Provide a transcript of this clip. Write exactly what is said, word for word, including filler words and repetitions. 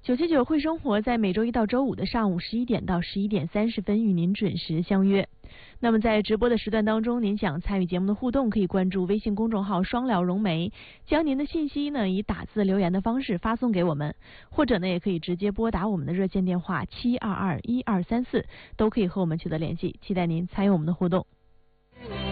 九七九会生活在每周一到周五的上午十一点到十一点三十分与您准时相约。那么在直播的时段当中，您想参与节目的互动，可以关注微信公众号双聊融媒，将您的信息呢以打字留言的方式发送给我们，或者呢也可以直接拨打我们的热线电话七二二一二三四，都可以和我们取得联系。期待您参与我们的互动。